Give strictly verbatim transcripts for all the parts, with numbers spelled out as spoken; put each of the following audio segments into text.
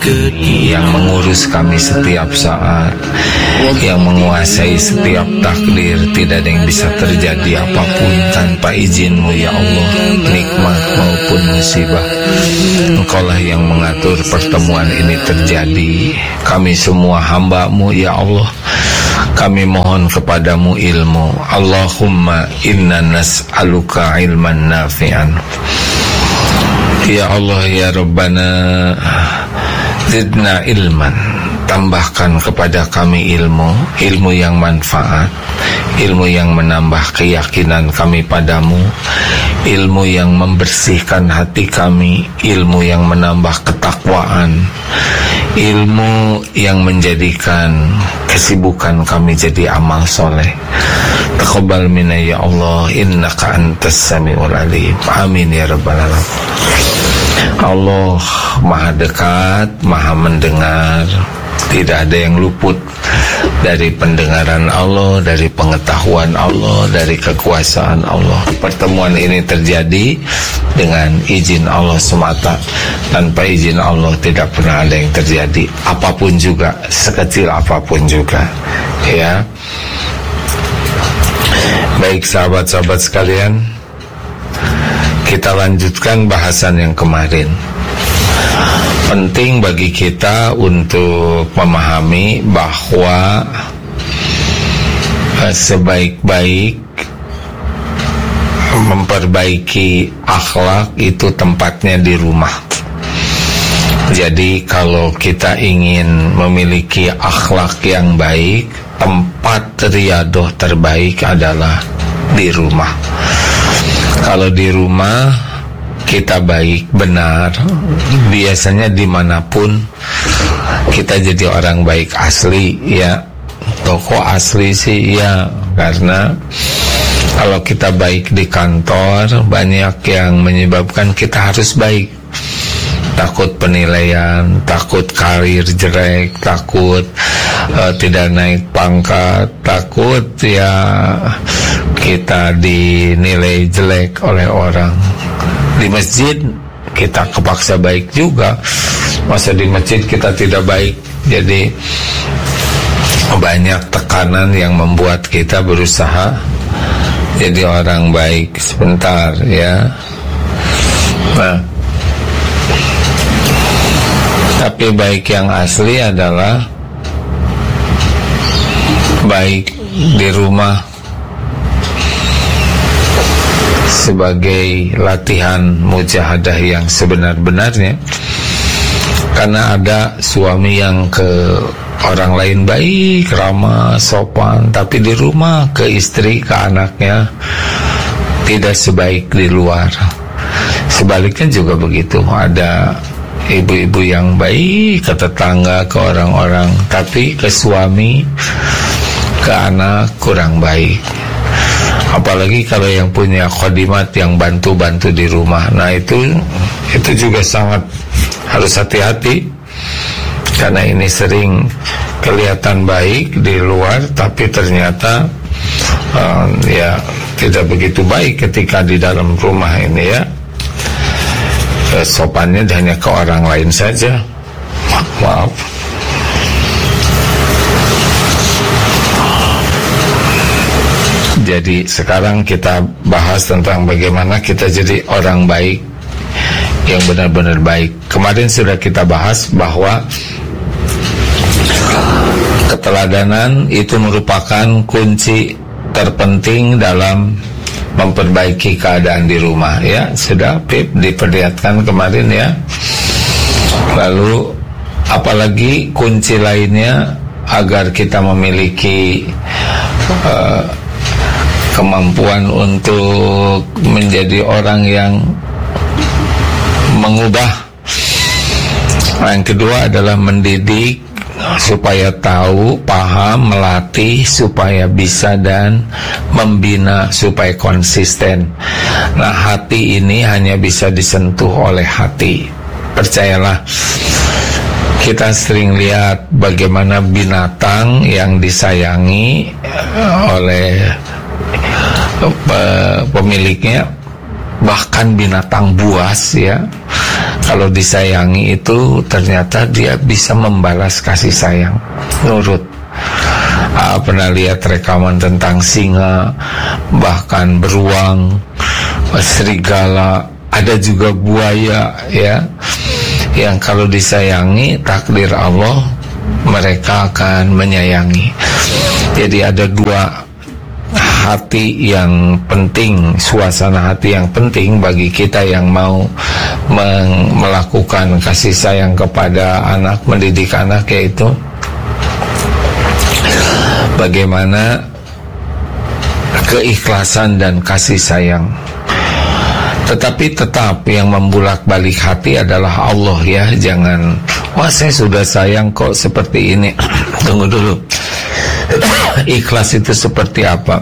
yang mengurus kami setiap saat, yang menguasai setiap takdir. Tidak ada yang bisa terjadi apapun tanpa izin-Mu ya Allah, nikmat maupun musibah. Engkaulah yang mengatur pertemuan ini terjadi. Kami semua hamba-Mu ya Allah, kami mohon kepadamu ilmu. Allahumma inna nas'aluka ilman nafi'an. Ya Allah ya Rabbana, zidna ilman, tambahkan kepada kami ilmu, ilmu yang manfaat, ilmu yang menambah keyakinan kami padamu, ilmu yang membersihkan hati kami, ilmu yang menambah ketakwaan, ilmu yang menjadikan kesibukan kami jadi amal soleh. Taqabbal minna ya Allah, innaka antas samiul alim. Amin ya rabbal alamin. Allah maha dekat, maha mendengar. Tidak ada yang luput dari pendengaran Allah, dari pengetahuan Allah, dari kekuasaan Allah. Pertemuan ini terjadi dengan izin Allah semata. Tanpa izin Allah tidak pernah ada yang terjadi, apapun juga, sekecil apapun juga. Ya. Baik sahabat-sahabat sekalian, kita lanjutkan bahasan yang kemarin. Penting bagi kita untuk memahami bahwa sebaik-baik memperbaiki akhlak itu tempatnya di rumah. Jadi kalau kita ingin memiliki akhlak yang baik, tempat riadoh terbaik adalah di rumah. Kalau di rumah kita baik, benar, biasanya dimanapun kita jadi orang baik asli ya. Toko asli sih ya, karena kalau kita baik di kantor, banyak yang menyebabkan kita harus baik. Takut penilaian, takut karir jelek, takut uh, tidak naik pangkat, takut ya kita dinilai jelek oleh orang. Di masjid kita kepaksa baik juga, masa di masjid kita tidak baik. Jadi banyak tekanan yang membuat kita berusaha jadi orang baik sebentar ya. Nah, tapi baik yang asli adalah baik di rumah sebagai latihan mujahadah yang sebenar-benarnya. Karena ada suami yang ke orang lain baik, ramah, sopan, tapi di rumah ke istri, ke anaknya tidak sebaik di luar. Sebaliknya juga begitu, ada ibu-ibu yang baik ke tetangga, ke orang-orang, tapi ke suami, ke anak kurang baik. Apalagi kalau yang punya khodimat yang bantu-bantu di rumah. Nah itu itu juga sangat harus hati-hati, karena ini sering kelihatan baik di luar, tapi ternyata uh, ya tidak begitu baik ketika di dalam rumah ini ya. Sopannya hanya ke orang lain saja. Maaf. Jadi sekarang kita bahas tentang bagaimana kita jadi orang baik yang benar-benar baik. Kemarin sudah kita bahas bahwa keteladanan itu merupakan kunci terpenting dalam memperbaiki keadaan di rumah ya. Sudah Pip diperlihatkan kemarin ya. Lalu apalagi kunci lainnya agar kita memiliki uh, kemampuan untuk menjadi orang yang mengubah. Yang kedua adalah mendidik supaya tahu, paham, melatih supaya bisa, dan membina supaya konsisten. Nah, hati ini hanya bisa disentuh oleh hati. Percayalah, kita sering lihat bagaimana binatang yang disayangi oleh pemiliknya, bahkan binatang buas ya, Kalau disayangi itu ternyata dia bisa membalas kasih sayang. Nurut. Ah, pernah lihat rekaman tentang singa, bahkan beruang, serigala, ada juga buaya, ya, yang kalau disayangi takdir Allah mereka akan menyayangi. Jadi ada dua hati yang penting, suasana hati yang penting bagi kita yang mau melakukan kasih sayang kepada anak, mendidik anak, yaitu bagaimana keikhlasan dan kasih sayang. Tetapi tetap yang membulak-balik hati adalah Allah, ya. Jangan, wah saya sudah sayang kok seperti ini. Tunggu dulu. Ikhlas itu seperti apa?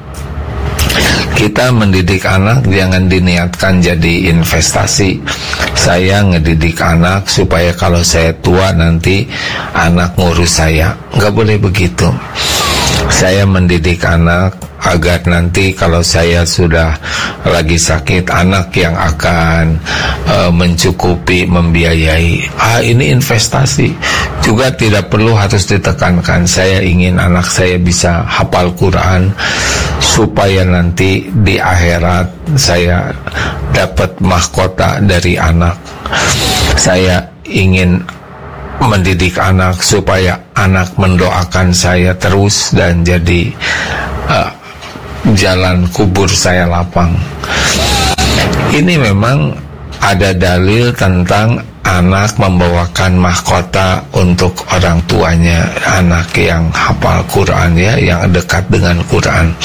Kita mendidik anak jangan diniatkan jadi investasi. Saya ngedidik anak supaya kalau saya tua nanti anak ngurus saya. Nggak boleh begitu. Saya mendidik anak agar nanti kalau saya sudah lagi sakit, anak yang akan uh, mencukupi, membiayai. Ah, ini investasi. Juga tidak perlu harus ditekankan. Saya ingin anak saya bisa hafal Quran supaya nanti di akhirat saya dapat mahkota dari anak. Saya ingin mendidik anak supaya anak mendoakan saya terus dan jadi uh, jalan kubur saya lapang. Ini memang ada dalil tentang anak membawakan mahkota untuk orang tuanya, anak yang hafal Quran, ya, yang dekat dengan Quran.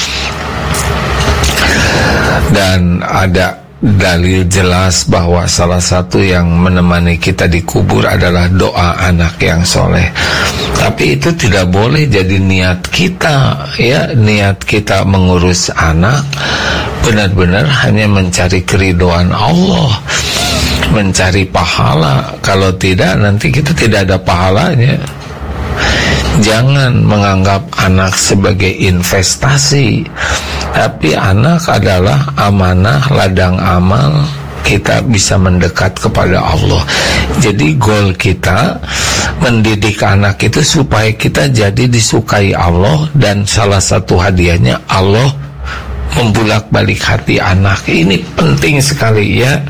Dan ada dalil jelas bahwa salah satu yang menemani kita di kubur adalah doa anak yang soleh. Tapi itu tidak boleh jadi niat kita, ya. Niat kita mengurus anak benar-benar hanya mencari keridhaan Allah, mencari pahala. Kalau tidak, nanti kita tidak ada pahalanya. Jangan menganggap anak sebagai investasi, tapi anak adalah amanah, ladang amal. Kita bisa mendekat kepada Allah. Jadi goal kita mendidik anak itu supaya kita jadi disukai Allah, dan salah satu hadiahnya Allah membulak-balik hati anak. Ini penting sekali, ya.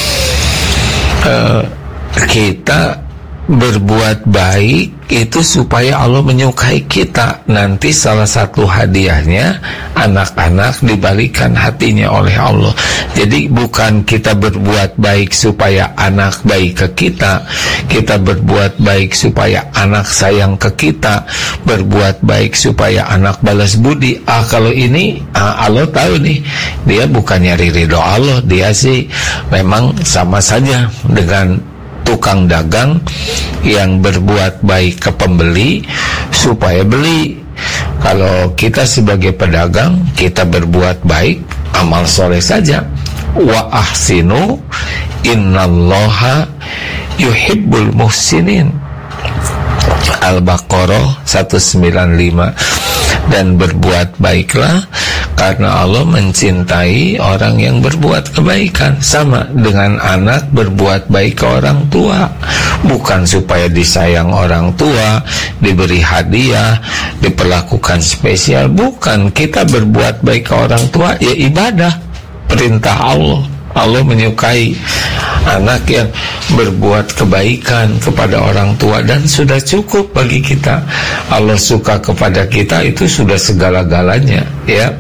Uh, kita berbuat baik itu supaya Allah menyukai kita. Nanti salah satu hadiahnya anak-anak dibalikan hatinya oleh Allah. Jadi bukan kita berbuat baik supaya anak baik ke kita, kita berbuat baik supaya anak sayang ke kita, berbuat baik supaya anak balas budi. Ah, kalau ini ah, Allah tahu nih, dia bukan nyari ridho Allah, dia sih memang sama saja dengan tukang dagang yang berbuat baik ke pembeli supaya beli. Kalau kita sebagai pedagang, kita berbuat baik, amal soleh saja. Wa ahsinu innallaha yuhibbul muhsinin, Al-Baqarah seratus sembilan puluh lima. Dan berbuat baiklah karena Allah mencintai orang yang berbuat kebaikan. Sama dengan anak berbuat baik ke orang tua, bukan supaya disayang orang tua, diberi hadiah, diperlakukan spesial. Bukan, kita berbuat baik ke orang tua ya ibadah, perintah Allah. Allah menyukai anak yang berbuat kebaikan kepada orang tua, dan sudah cukup bagi kita. Allah suka kepada kita, itu sudah segala-galanya, ya.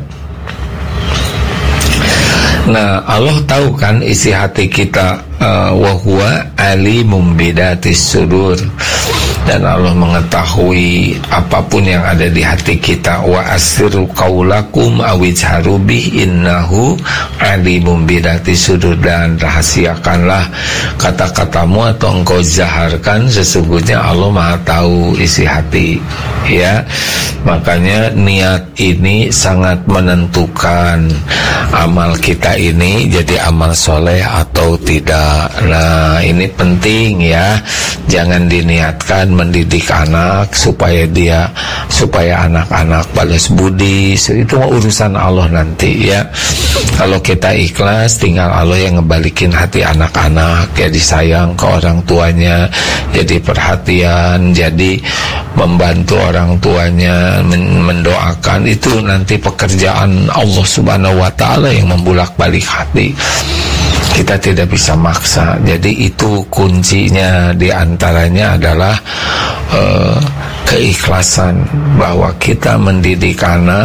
Nah, Allah tahu kan isi hati kita, uh, wa huwa alimum bidatis sudur. Dan Allah mengetahui apapun yang ada di hati kita. Wa asirru qaulakum awijharu bih innahu alimum bidatis sudur. Dan rahasiakanlah kata-katamu atau engkau zaharkan, sesungguhnya Allah Maha tahu isi hati, ya. Makanya niat ini sangat menentukan amal kita ini jadi amal soleh atau tidak. Nah, ini penting, ya. Jangan diniatkan mendidik anak supaya dia supaya anak-anak balas budi. Itu urusan Allah nanti, ya. Kalau kita ikhlas, tinggal Allah yang ngebalikin hati anak-anak, jadi sayang ke orang tuanya, jadi perhatian, jadi membantu orang tuanya, mendoakan. Itu nanti pekerjaan Allah Subhanahu wa Ta'ala yang membulak-balik hati. Kita tidak bisa maksa. Jadi itu kuncinya, diantaranya adalah uh, keikhlasan, bahwa kita mendidik anak